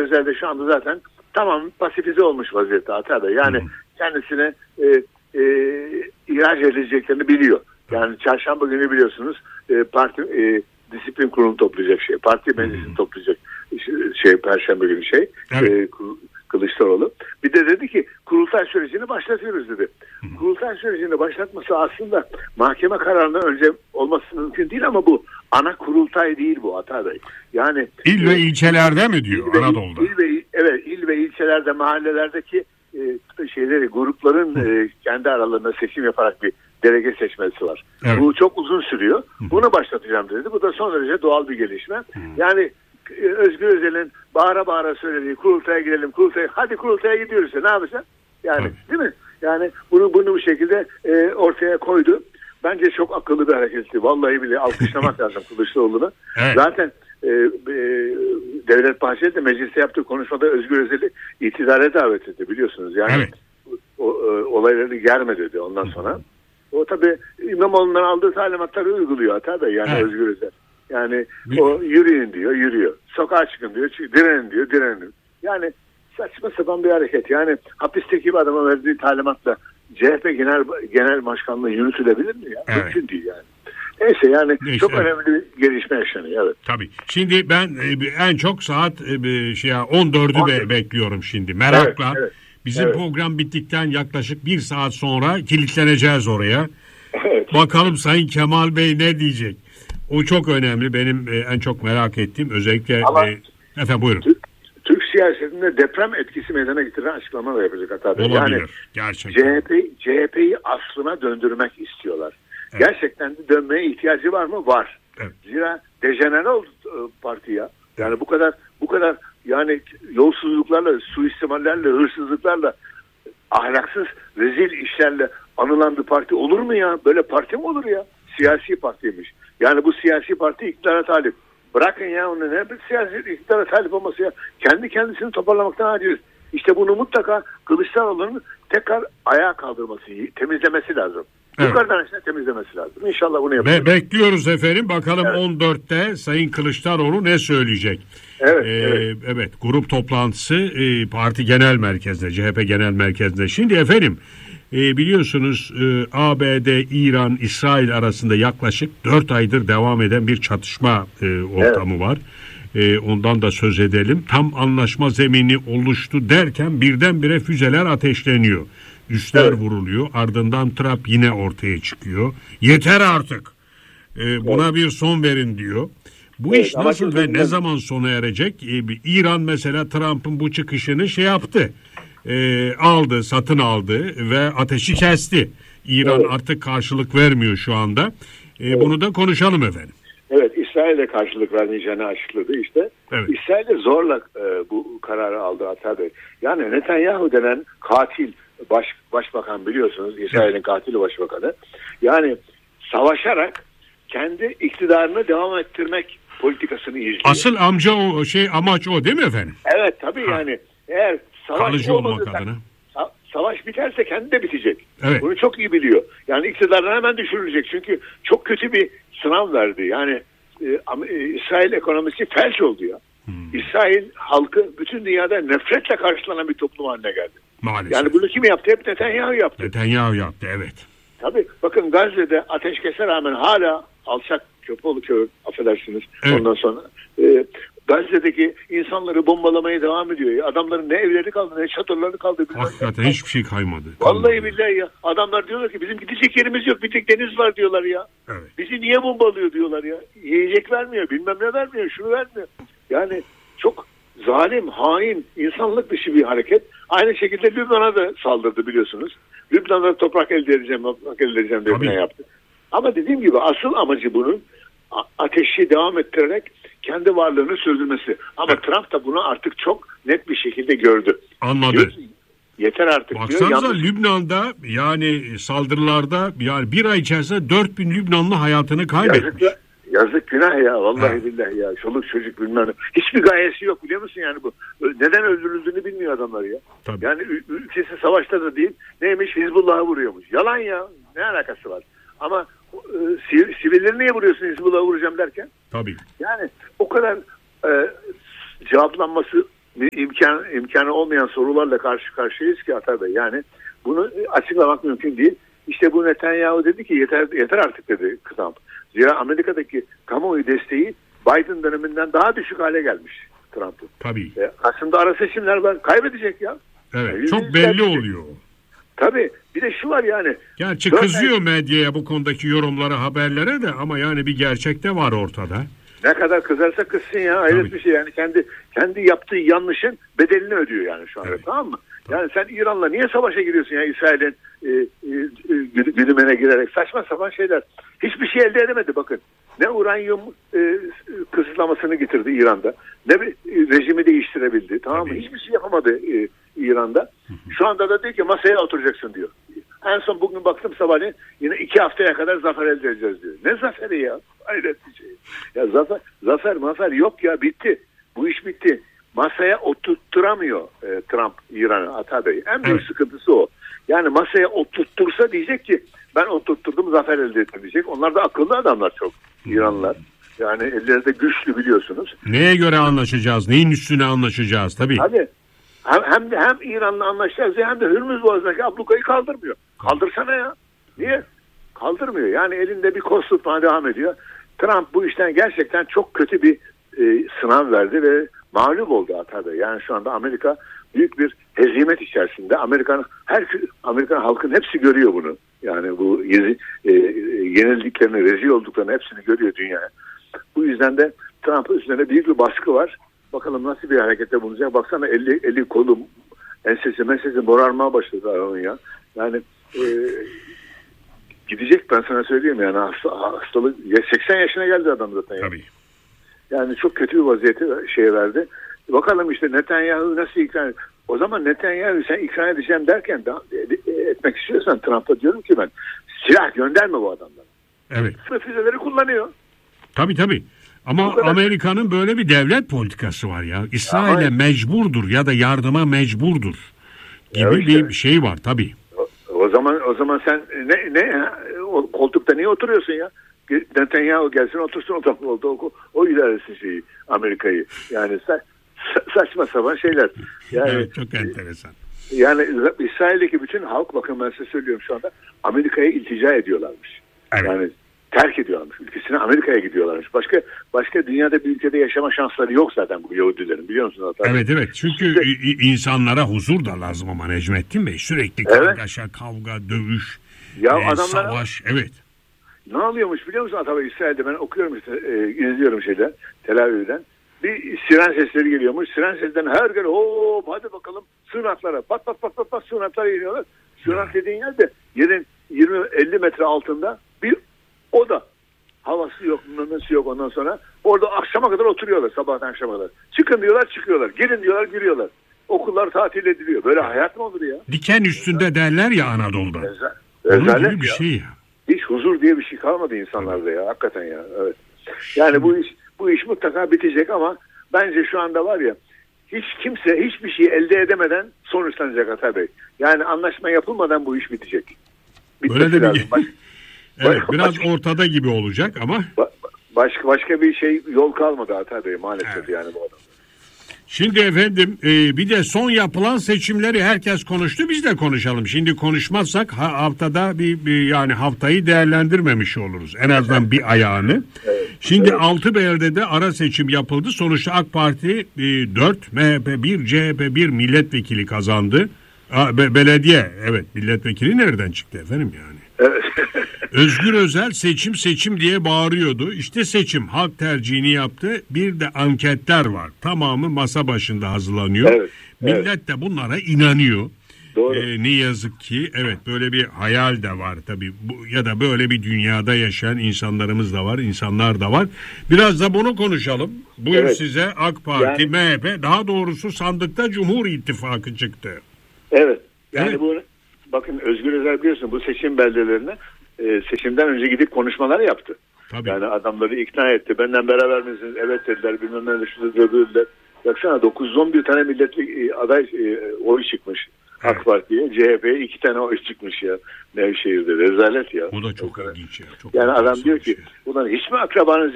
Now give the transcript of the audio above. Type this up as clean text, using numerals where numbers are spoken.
Özel de şu anda zaten tamam pasifize olmuş vaziyette Atay Bey. Yani kendisine ihraç edileceklerini biliyor. Yani çarşamba günü biliyorsunuz parti disiplin kurulu toplayacak parti meclisini toplayacak perşembe günü evet. Kılıçdaroğlu. Bir de dedi ki kurultay sürecini başlatıyoruz dedi. Kurultay sürecini başlatması aslında mahkeme kararından önce olması mümkün değil ama bu ana kurultay değil bu Atay Bey. Yani İl ve ilçelerde mi diyor Anadolu'da? İl ve ilçelerde, mahallelerdeki grupların kendi aralarında seçim yaparak bir delege seçmesi var. Evet. Bu çok uzun sürüyor. Bunu başlatacağım dedi. Bu da son derece doğal bir gelişme. Yani Özgür Özel'in bağıra bağıra söylediği kurultaya gidelim, hadi kurultaya gidiyoruz ne yapacaksın? Yani değil mi? Yani bunu bu şekilde ortaya koydu. Bence çok akıllı bir hareketti. Vallahi bile alkışlamak lazım Kılıçdaroğlu'na. Evet. Zaten Devlet Bahçeli de mecliste yaptığı konuşmada Özgür Özel'i iktidara davet etti biliyorsunuz. Yani evet. Olayları germe dedi ondan sonra. O tabii İmamoğlu'ndan aldığı talimatları uyguluyor tabii yani evet. Özgür Özel. Yani o yürüyün diyor, yürüyor. Sokağa çıkın diyor, direnin diyor, direnin. Yani saçma sapan bir hareket. Yani hapisteki bir adama verdiği talimatla CHP genel başkanlığı yürütülebilir mi ya? Evet. Mümkün değil yani. Neyse yani çok önemli bir gelişme yaşanıyor. Evet. Tabii. Şimdi ben en çok saat 14'ü bekliyorum şimdi. Merakla. Evet. Bizim program bittikten yaklaşık 1 saat sonra kilitleneceğiz oraya. Evet. Bakalım Sayın Kemal Bey ne diyecek? O çok önemli. Benim en çok merak ettiğim özellikle... efendim buyurun. Türk siyasetinde deprem etkisi meydana getiren açıklamalar yapacak hatta. Olabilir. Yani gerçekten. CHP'yi aslına döndürmek istiyorlar. Evet. Gerçekten dönmeye ihtiyacı var mı? Var. Evet. Zira dejenere oldu parti ya. Yani bu kadar yani yolsuzluklarla, suistimallerle, hırsızlıklarla, ahlaksız, rezil işlerle anılan bir parti olur mu ya? Böyle parti mi olur ya? Siyasi partiymiş. Yani bu siyasi parti iktidara talip. Bırakın ya onu, ne bir siyasi iktidara talip olması ya. Kendi kendisini toparlamaktan aciz. İşte bunu mutlaka Kılıçdaroğlu'nun tekrar ayağa kaldırması, temizlemesi lazım. Evet. Yukarıdan aşağı temizlemesi lazım. İnşallah bunu yapacağız. Bekliyoruz efendim. Bakalım evet. 14'te Sayın Kılıçdaroğlu ne söyleyecek? Evet. Grup toplantısı parti genel merkezde, CHP genel merkezde. Şimdi efendim biliyorsunuz ABD, İran, İsrail arasında yaklaşık 4 aydır devam eden bir çatışma ortamı var. Ondan da söz edelim. Tam anlaşma zemini oluştu derken birdenbire füzeler ateşleniyor. Üsler vuruluyor. Ardından Trump yine ortaya çıkıyor. Yeter artık. Buna bir son verin diyor. Bu iş nasıl ve ne zaman sona erecek? İran mesela Trump'ın bu çıkışını yaptı. Satın aldı ve ateşi kesti. İran artık karşılık vermiyor şu anda. Bunu da konuşalım efendim. Evet, İsrail de karşılık vermeyeceğini açıkladı işte. Evet. İsrail de zorla bu kararı aldı Atay Bey. Yani Netanyahu denen katil başbakan biliyorsunuz, İsrail'in katili başbakanı. Yani savaşarak kendi iktidarını devam ettirmek politikasını izliyor. Asıl amaç o değil mi efendim? Evet tabii yani eğer kalıcı olmak adına. Savaş biterse kendi de bitecek. Evet. Bunu çok iyi biliyor. Yani iktidardan hemen düşürülecek. Çünkü çok kötü bir sınav verdi. Yani İsrail ekonomisi felç oldu ya. İsrail halkı bütün dünyada nefretle karşılanan bir toplum haline geldi. Maalesef. Yani bunu kim yaptı? Hep Netanyahu yaptı. Netanyahu yaptı, evet. Tabii bakın Gazze'de ateşkese rağmen hala alçak köpoğlu köy, affedersiniz. Evet. Ondan sonra Gazze'deki insanları bombalamaya devam ediyor. Adamların ne evleri kaldı ne çadırları kaldı. Hakikaten hiçbir şey kaymadı. Vallahi billahi ya. Adamlar diyorlar ki bizim gidecek yerimiz yok. Bir tek deniz var diyorlar ya. Evet. Bizi niye bombalıyor diyorlar ya. Yiyecek vermiyor, bilmem ne vermiyor, şunu vermiyor. Yani çok zalim, hain, insanlık dışı bir hareket. Aynı şekilde Lübnan'a da saldırdı biliyorsunuz. Lübnan'da toprak elde edeceğim diye ne yaptı. Ama dediğim gibi asıl amacı bunun ateşi devam ettirerek kendi varlığını sürdürmesi. Ama evet. Trump da bunu artık çok net bir şekilde gördü. Anladı. Yeter artık. Baksanıza Lübnan'da yani saldırılarda yani bir ay içerisinde 4000 Lübnanlı hayatını kaybetmiş. Yazık günah ya. Vallahi billahi ya. Çoluk çocuk bilmem ne. Hiçbir gayesi yok biliyor musun yani bu. Neden öldürüldüğünü bilmiyor adamlar ya. Tabii. Yani ülkesi savaşta da değil. Neymiş? Hizbullah'ı vuruyormuş. Yalan ya. Ne alakası var? Ama sivilleri niye vuruyorsun Hizbullah'ı vuracağım derken? Tabii. Yani o kadar cevaplanması imkanı olmayan sorularla karşı karşıyayız ki Atar Bey. Yani bunu açıklamak mümkün değil. İşte bu Netanyahu dedi ki yeter artık dedi Trump. Zira Amerika'daki kamuoyu desteği Biden döneminden daha düşük hale gelmiş Trump'ın. Tabii. Aslında ara seçimler var. Kaybedecek ya. Evet. Yani çok belli oluyor. Tabii. Bir de şu var yani. Gerçi kızıyor medyaya bu konudaki yorumlara, haberlere de ama yani bir gerçek de var ortada. Ne kadar kızarsa kızsın ya. Hayret bir şey yani. Kendi yaptığı yanlışın bedelini ödüyor yani şu anda. Evet. Tamam mı? Yani sen İran'la niye savaşa giriyorsun ya İsrail'in güdümene girerek? Saçma sapan şeyler. Hiçbir şey elde edemedi bakın. Ne uranyum kısıtlamasını getirdi İran'da. Ne bir rejimi değiştirebildi. Tamam mı? Hiçbir şey yapamadı İran'da. Şu anda da diyor ki masaya oturacaksın diyor. En son bugün baktım sabahleyin yine 2 haftaya kadar zafer elde edeceğiz diyor. Ne zaferi ya? Hayret bir şey. Ya zafer yok ya, bitti. Bu iş bitti. Masaya oturtturamıyor Trump İran'ı Atar Bey. En büyük sıkıntısı o. Yani masaya oturttursa diyecek ki ben oturtturdum, zafer elde ettim diyecek. Onlar da akıllı adamlar çok İranlılar. Yani ellerinde güçlü biliyorsunuz. Neye göre anlaşacağız? Neyin üstüne anlaşacağız? Tabii. Tabii. Hem İran'la anlaşacağız hem de Hürmüz Boğazı'ndaki ablukayı kaldırmıyor. Kaldırsana ya. Niye? Kaldırmıyor. Yani elinde bir koz tutmaya devam ediyor. Trump bu işten gerçekten çok kötü bir sınav verdi ve mağlup oldu Atar Bey. Yani şu anda Amerika büyük bir hezimet içerisinde. Amerikan halkın hepsi görüyor bunu. Yani bu yenildiklerini, rezil olduklarını hepsini görüyor dünya. Bu yüzden de Trump'ın üzerine büyük bir baskı var. Bakalım nasıl bir harekette bulunacak. Baksana eli kolum, ensesi morarmaya başladı onun ya. Yani gidecek, ben sana söyleyeyim yani hastalık 80 yaşına geldi adam zaten. Yani. Tabii. Yani çok kötü bir vaziyeti verdi. Bakalım işte Netanyahu nasıl ikna ediyor. O zaman Netanyahu sen ikna edeceğim derken etmek istiyorsan Trump'a diyorum ki ben silah gönderme bu adamlara. Evet. Füzeleri kullanıyor. Tabii. Ama Amerika'nın böyle bir devlet politikası var ya. İsrail'e mecburdur ya da yardıma mecburdur gibi işte bir şey var tabii. O zaman sen o koltukta niye oturuyorsun ya? Netanyahu gelsin otursun o koltukta. O ilerlesin şeyi, Amerika'yı. Yani saçma sapan şeyler. Yani, evet, çok enteresan. Yani İsrail'deki bütün halk, bakın ben size söylüyorum şu anda, Amerika'ya iltica ediyorlarmış. Evet. Yani terk ediyorlarmış. Ülkesine Amerika'ya gidiyorlarmış. Başka dünyada bir ülkede yaşama şansları yok zaten bu Yahudilerin, biliyor musunuz? Evet. Çünkü insanlara huzur da lazım ama Necmettin Bey. Sürekli kargaşa, kavga, dövüş, savaş. Evet. Ne oluyormuş biliyor musun Atabey? İsrail'de ben okuyorum işte, izliyorum Tel Aviv'den. Bir siren sesleri geliyormuş. Siren sesinden her gün hop hadi bakalım sığınaklara. Pat sığınaklara iniyorlar. Sığınak dediğin yerde yerin 20-50 metre altında bir oda. Havası yok, memesi yok ondan sonra. Orada akşama kadar oturuyorlar, sabahtan akşama kadar. Çıkın diyorlar, çıkıyorlar. Girin diyorlar, giriyorlar. Okullar tatil ediliyor. Böyle hayat mı olur ya? Diken üstünde derler ya Anadolu'da. Onun gibi bir şey ya. Hiç huzur diye bir şey kalmadı insanlarda ya. Hakikaten ya. Evet. Yani bu iş mutlaka bitecek ama bence şu anda var ya, hiç kimse hiçbir şey elde edemeden sonuçlanacak Atar Bey. Yani anlaşma yapılmadan bu iş bitecek. Böyle de bir evet, biraz ortada gibi olacak ama başka bir yol kalmadı Atar Bey maalesef yani bu adam. Şimdi efendim bir de son yapılan seçimleri herkes konuştu, biz de konuşalım. Şimdi konuşmazsak haftada yani haftayı değerlendirmemiş oluruz. En azından bir ayağını. Evet. Şimdi 6 beldede ara seçim yapıldı. Sonuçta AK Parti 4, MHP 1, CHP 1 milletvekili kazandı. Belediye milletvekili nereden çıktı efendim yani? Evet. Özgür Özel seçim diye bağırıyordu. İşte seçim, halk tercihini yaptı. Bir de anketler var. Tamamı masa başında hazırlanıyor. Evet, millet de bunlara inanıyor. Doğru. Ne yazık ki böyle bir hayal de var tabii. Ya da böyle bir dünyada yaşayan insanlarımız da var, insanlar da var. Biraz da bunu konuşalım. Buyur size AK Parti, MHP, daha doğrusu sandıkta Cumhur İttifakı çıktı. Evet. Yani bu bakın Özgür Özel biliyorsun bu seçim beldelerine seçimden önce gidip konuşmalar yaptı. Tabii. Yani adamları ikna etti. Benden beraber misiniz? Evet dediler. Bilmem ne dediler. Baksana 911 tane milletvekili aday oy çıkmış AK Parti'ye. CHP'ye 2 tane oy çıkmış ya. Nevşehir'de. Rezalet ya. Bu da çok ilginç ya. Çok yani adam diyor ki, ulan hiç mi akrabanız